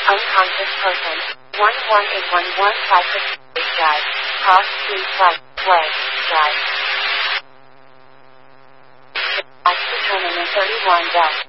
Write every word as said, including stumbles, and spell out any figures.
Unconscious person. one one eight one one five six eight drive. Cross three plus. Play. Drive. Max determinant thirty-one death.